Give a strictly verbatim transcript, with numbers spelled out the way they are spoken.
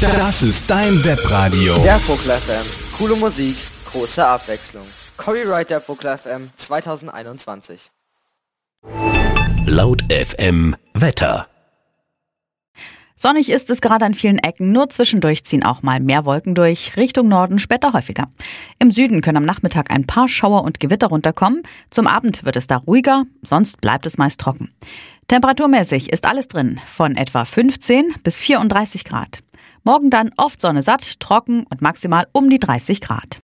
Das ist dein Webradio. Der Vogel F M. Coole Musik, große Abwechslung. Copyright der Vogel F M zweitausendeinundzwanzig. Laut F M Wetter. Sonnig ist es gerade an vielen Ecken, nur zwischendurch ziehen auch mal mehr Wolken durch. Richtung Norden später häufiger. Im Süden können am Nachmittag ein paar Schauer und Gewitter runterkommen. Zum Abend wird es da ruhiger, sonst bleibt es meist trocken. Temperaturmäßig ist alles drin, von etwa fünfzehn bis vierunddreißig Grad. Morgen dann oft Sonne satt, trocken und maximal um die dreißig Grad.